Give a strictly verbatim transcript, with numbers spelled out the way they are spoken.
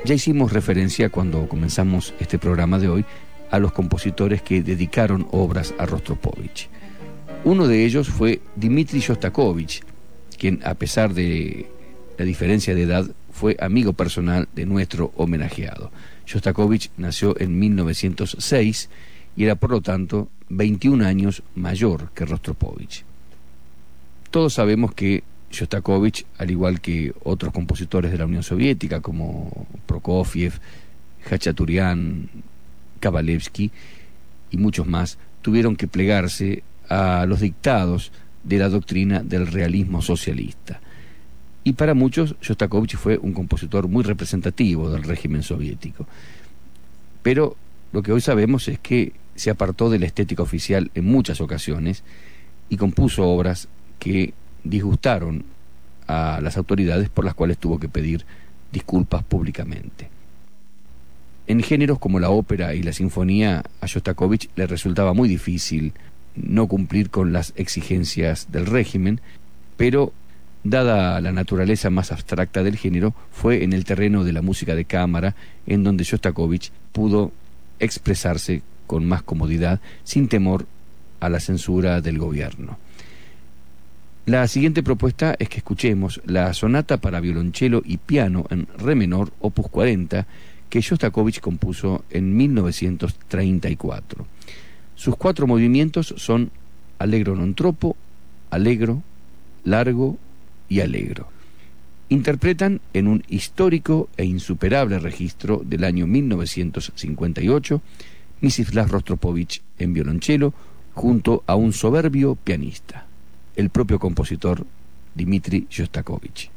Ya hicimos referencia cuando comenzamos este programa de hoy a los compositores que dedicaron obras a Rostropovich. Uno de ellos fue Dmitri Shostakovich, quien, a pesar de la diferencia de edad, fue amigo personal de nuestro homenajeado. Shostakovich nació en mil novecientos seis y era, por lo tanto, veintiún años mayor que Rostropovich. Todos sabemos que Shostakovich, al igual que otros compositores de la Unión Soviética como Prokofiev, Khachaturian, Kabalevsky y muchos más, tuvieron que plegarse a los dictados de la doctrina del realismo socialista. Y para muchos, Shostakovich fue un compositor muy representativo del régimen soviético. Pero lo que hoy sabemos es que se apartó de la estética oficial en muchas ocasiones y compuso obras que disgustaron a las autoridades, por las cuales tuvo que pedir disculpas públicamente. En géneros como la ópera y la sinfonía, a Shostakovich le resultaba muy difícil no cumplir con las exigencias del régimen, pero dada la naturaleza más abstracta del género, fue en el terreno de la música de cámara en donde Shostakovich pudo expresarse con más comodidad, sin temor a la censura del gobierno. La siguiente propuesta es que escuchemos la sonata para violonchelo y piano en re menor, opus cuarenta, que Shostakovich compuso en mil novecientos treinta y cuatro. Sus cuatro movimientos son allegro non troppo, allegro, largo y allegro. Interpretan en un histórico e insuperable registro del año mil novecientos cincuenta y ocho Mstislav Rostropovich en violonchelo junto a un soberbio pianista, el propio compositor Dmitri Shostakovich.